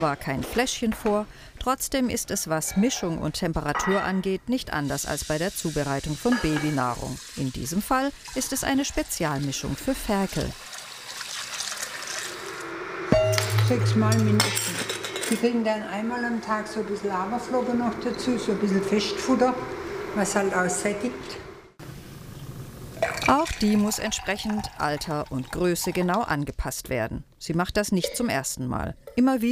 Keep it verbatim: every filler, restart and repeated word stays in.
War kein Fläschchen vor, trotzdem ist es, was Mischung und Temperatur angeht, nicht anders als bei der Zubereitung von Babynahrung. In diesem Fall ist es eine Spezialmischung für Ferkel. Sechsmal mindestens. Sie kriegen dann einmal am Tag so ein bisschen Haferflocken noch dazu, so ein bisschen Festfutter, was halt aussättigt. Auch die muss entsprechend Alter und Größe genau angepasst werden. Sie macht das nicht zum ersten Mal. Immer wieder